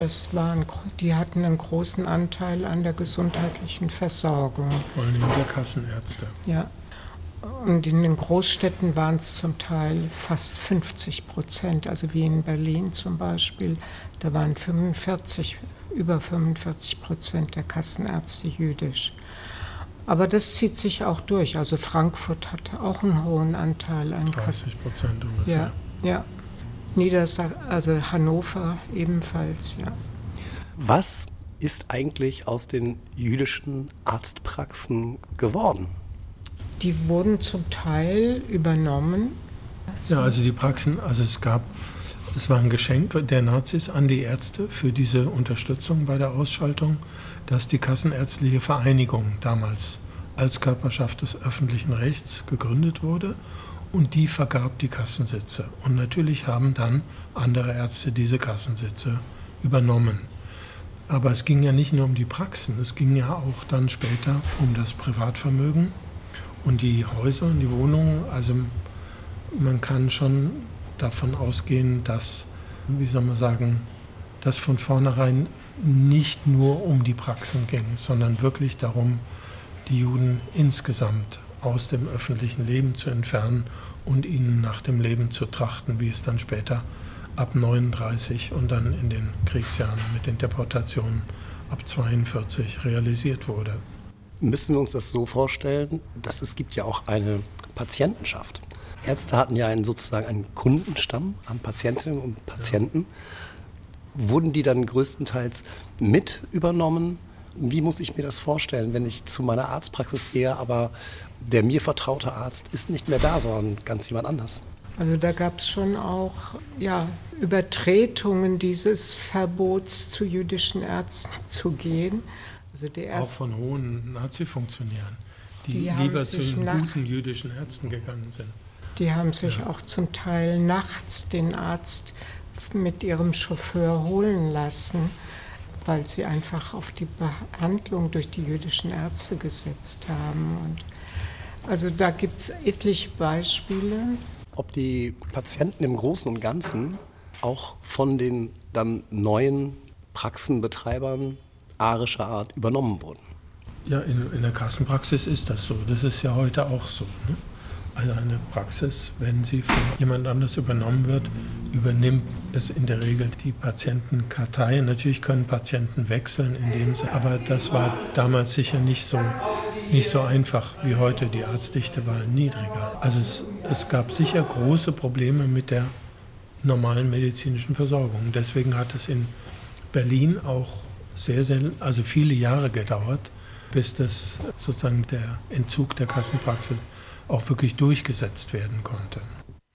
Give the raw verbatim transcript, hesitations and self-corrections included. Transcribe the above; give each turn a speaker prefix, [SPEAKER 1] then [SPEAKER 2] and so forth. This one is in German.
[SPEAKER 1] Das waren, die hatten einen großen Anteil an der gesundheitlichen Versorgung.
[SPEAKER 2] Vor allem der Kassenärzte.
[SPEAKER 1] Ja. Und in den Großstädten waren es zum Teil fast fünfzig Prozent, also wie in Berlin zum Beispiel. Da waren fünfundvierzig, über fünfundvierzig Prozent der Kassenärzte jüdisch. Aber das zieht sich auch durch. Also Frankfurt hat auch einen hohen Anteil an
[SPEAKER 2] dreißig Prozent ungefähr.
[SPEAKER 1] Ja, ja. Niedersachsen, also Hannover ebenfalls, ja.
[SPEAKER 3] Was ist eigentlich aus den jüdischen Arztpraxen geworden?
[SPEAKER 1] Die wurden zum Teil übernommen.
[SPEAKER 2] Ja, also die Praxen, also es gab, es war ein Geschenk der Nazis an die Ärzte für diese Unterstützung bei der Ausschaltung, dass die Kassenärztliche Vereinigung damals als Körperschaft des öffentlichen Rechts gegründet wurde und die vergab die Kassensitze. Und natürlich haben dann andere Ärzte diese Kassensitze übernommen. Aber es ging ja nicht nur um die Praxen, es ging ja auch dann später um das Privatvermögen. Und die Häuser und die Wohnungen, also man kann schon davon ausgehen, dass, wie soll man sagen, dass von vornherein nicht nur um die Praxen ging, sondern wirklich darum, die Juden insgesamt aus dem öffentlichen Leben zu entfernen und ihnen nach dem Leben zu trachten, wie es dann später ab neununddreißig und dann in den Kriegsjahren mit den Deportationen ab zweiundvierzig realisiert wurde.
[SPEAKER 3] Müssen wir uns das so vorstellen, dass es gibt ja auch eine Patientenschaft. Ärzte hatten ja einen, sozusagen einen Kundenstamm an Patientinnen und Patienten. Ja. Wurden die dann größtenteils mit übernommen? Wie muss ich mir das vorstellen, wenn ich zu meiner Arztpraxis gehe, aber der mir vertraute Arzt ist nicht mehr da, sondern ganz jemand anders?
[SPEAKER 1] Also da gab es schon auch ja, Übertretungen dieses Verbots, zu jüdischen Ärzten zu gehen. Also die
[SPEAKER 2] auch von hohen Nazi-Funktionären, die, die lieber zu den nach, guten jüdischen Ärzten gegangen sind.
[SPEAKER 1] Die haben sich
[SPEAKER 2] ja.
[SPEAKER 1] auch zum Teil nachts den Arzt mit ihrem Chauffeur holen lassen, weil sie einfach auf die Behandlung durch die jüdischen Ärzte gesetzt haben. Und also da gibt es etliche Beispiele.
[SPEAKER 3] Ob die Patienten im Großen und Ganzen auch von den dann neuen Praxenbetreibern arischer Art übernommen wurden.
[SPEAKER 2] Ja, in, in der Kassenpraxis ist das so. Das ist ja heute auch so. Ne? Also eine Praxis, wenn sie von jemand anders übernommen wird, übernimmt es in der Regel die Patientenkartei. Natürlich können Patienten wechseln in dem Sinne, aber das war damals sicher nicht so, nicht so einfach wie heute. Die Arztdichte war niedriger. Also es, es gab sicher große Probleme mit der normalen medizinischen Versorgung. Deswegen hat es in Berlin auch sehr, sehr, also viele Jahre gedauert, bis das sozusagen der Entzug der Kassenpraxis auch wirklich durchgesetzt werden konnte.